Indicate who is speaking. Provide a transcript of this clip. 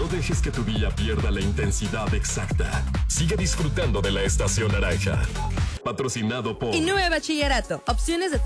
Speaker 1: No dejes que tu día pierda la intensidad exacta. Sigue disfrutando de la estación naranja. Patrocinado por
Speaker 2: INUE Bachillerato. Opciones de